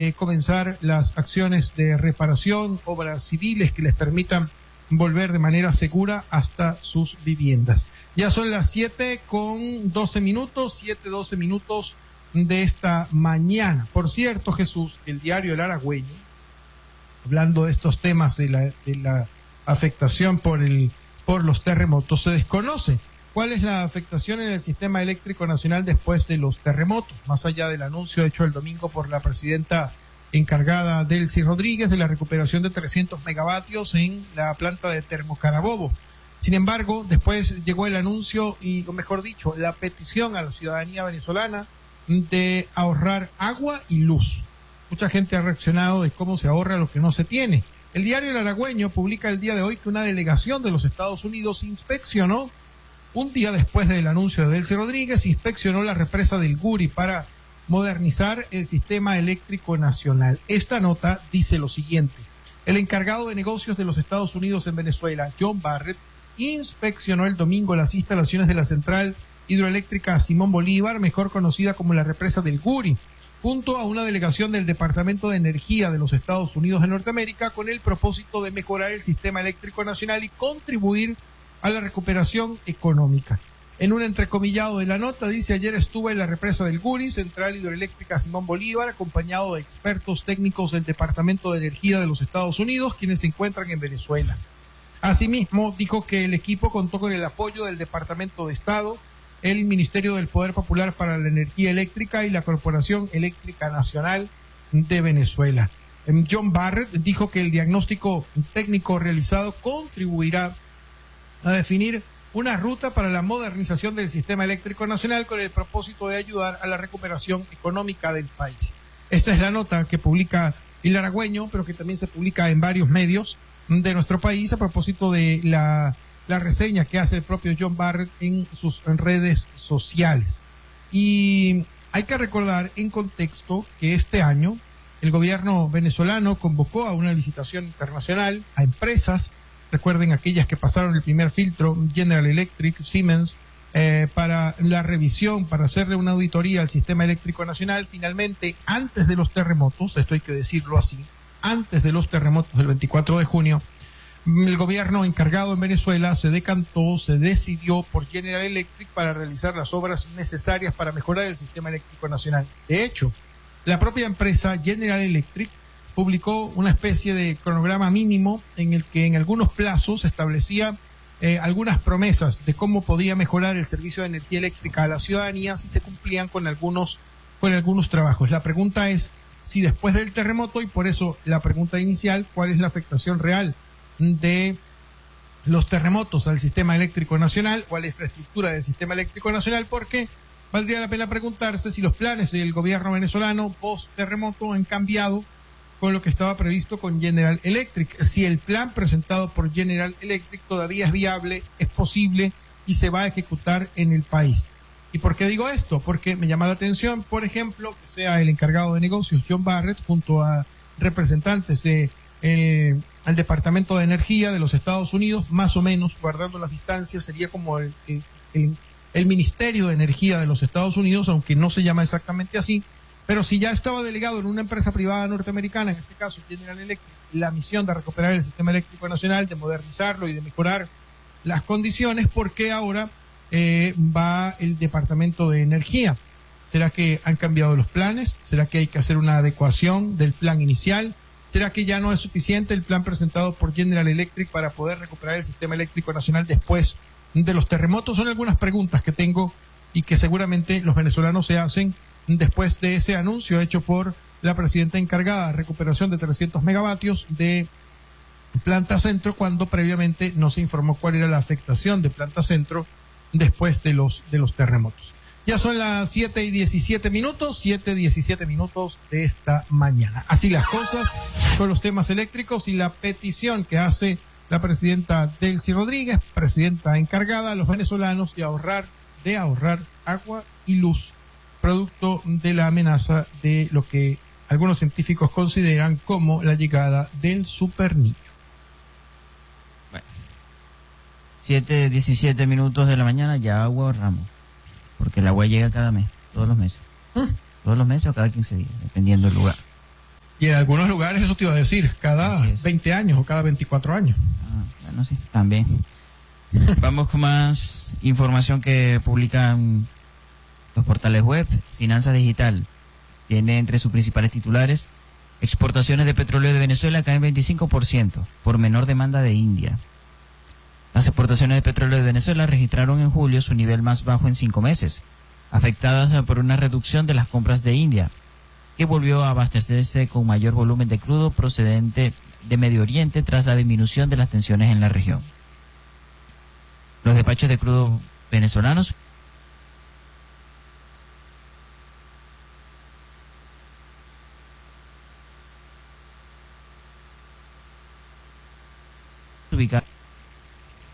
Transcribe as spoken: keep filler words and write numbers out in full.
eh, comenzar las acciones de reparación, obras civiles que les permitan volver de manera segura hasta sus viviendas. Ya son las siete con doce minutos, siete doce minutos de esta mañana. Por cierto, Jesús, el diario El Aragüeño, hablando de estos temas de la, de la afectación por el por los terremotos, se desconoce cuál es la afectación en el sistema eléctrico nacional después de los terremotos, más allá del anuncio hecho el domingo por la presidenta encargada Delcy Rodríguez de la recuperación de trescientos megavatios en la planta de Termocarabobo. Sin embargo, después llegó el anuncio y, o mejor dicho, la petición a la ciudadanía venezolana de ahorrar agua y luz. Mucha gente ha reaccionado de cómo se ahorra lo que no se tiene. El diario El Aragüeño publica el día de hoy que una delegación de los Estados Unidos inspeccionó, un día después del anuncio de Delcy Rodríguez, inspeccionó la represa del Guri para modernizar el sistema eléctrico nacional. Esta nota dice lo siguiente: el encargado de negocios de los Estados Unidos en Venezuela, John Barrett, inspeccionó el domingo las instalaciones de la central hidroeléctrica Simón Bolívar, mejor conocida como la represa del Guri, junto a una delegación del Departamento de Energía de los Estados Unidos de Norteamérica, con el propósito de mejorar el sistema eléctrico nacional y contribuir a la recuperación económica. En un entrecomillado de la nota dice: ayer estuve en la represa del Guri, central hidroeléctrica Simón Bolívar, acompañado de expertos técnicos del Departamento de Energía de los Estados Unidos, quienes se encuentran en Venezuela. Asimismo, dijo que el equipo contó con el apoyo del Departamento de Estado, el Ministerio del Poder Popular para la Energía Eléctrica y la Corporación Eléctrica Nacional de Venezuela. John Barrett dijo que el diagnóstico técnico realizado contribuirá a definir una ruta para la modernización del sistema eléctrico nacional con el propósito de ayudar a la recuperación económica del país. Esta es la nota que publica El Aragüeño, pero que también se publica en varios medios de nuestro país a propósito de la, la reseña que hace el propio John Barrett en sus en redes sociales. Y hay que recordar en contexto que este año el gobierno venezolano convocó a una licitación internacional a empresas. Recuerden aquellas que pasaron el primer filtro, General Electric, Siemens, eh, para la revisión, para hacerle una auditoría al sistema eléctrico nacional. Finalmente, antes de los terremotos, esto hay que decirlo así, antes de los terremotos del veinticuatro de junio, el gobierno encargado en Venezuela se decantó, se decidió por General Electric para realizar las obras necesarias para mejorar el sistema eléctrico nacional. De hecho, la propia empresa General Electric publicó una especie de cronograma mínimo en el que en algunos plazos establecía eh, algunas promesas de cómo podía mejorar el servicio de energía eléctrica a la ciudadanía si se cumplían con algunos con algunos trabajos. La pregunta es si después del terremoto, y por eso la pregunta inicial, ¿cuál es la afectación real de los terremotos al sistema eléctrico nacional o a la infraestructura del sistema eléctrico nacional? Porque valdría la pena preguntarse si los planes del gobierno venezolano post terremoto han cambiado con lo que estaba previsto con General Electric, si el plan presentado por General Electric todavía es viable, es posible y se va a ejecutar en el país. ¿Y por qué digo esto? Porque me llama la atención, por ejemplo, que sea el encargado de negocios John Barrett junto a representantes de eh, al Departamento de Energía de los Estados Unidos, más o menos, guardando las distancias, sería como el, el, el, el Ministerio de Energía de los Estados Unidos, aunque no se llama exactamente así. Pero si ya estaba delegado en una empresa privada norteamericana, en este caso General Electric, la misión de recuperar el sistema eléctrico nacional, de modernizarlo y de mejorar las condiciones, ¿por qué ahora eh, va el Departamento de Energía? ¿Será que han cambiado los planes? ¿Será que hay que hacer una adecuación del plan inicial? ¿Será que ya no es suficiente el plan presentado por General Electric para poder recuperar el sistema eléctrico nacional después de los terremotos? Son algunas preguntas que tengo y que seguramente los venezolanos se hacen después de ese anuncio hecho por la presidenta encargada de recuperación de trescientos megavatios de Planta Centro, cuando previamente no se informó cuál era la afectación de Planta Centro después de los de los terremotos. Ya son las siete y diecisiete minutos, siete diecisiete minutos de esta mañana. Así las cosas con los temas eléctricos y la petición que hace la presidenta Delcy Rodríguez, presidenta encargada, a los venezolanos de ahorrar, de ahorrar agua y luz, producto de la amenaza de lo que algunos científicos consideran como la llegada del superniño. Bueno, siete diecisiete minutos de la mañana, ya agua ahorramos, porque el agua llega cada mes, todos los meses. ¿Mm? Todos los meses o cada quince días, dependiendo del lugar. Y en algunos lugares eso te iba a decir, cada veinte años o cada veinticuatro años. Ah, bueno, sí, también. Vamos con más información que publican los portales web. Finanzas Digital tiene entre sus principales titulares: exportaciones de petróleo de Venezuela caen veinticinco por ciento por menor demanda de India. Las exportaciones de petróleo de Venezuela registraron en julio su nivel más bajo en cinco meses, afectadas por una reducción de las compras de India, que volvió a abastecerse con mayor volumen de crudo procedente de Medio Oriente tras la disminución de las tensiones en la región. Los despachos de crudo venezolanos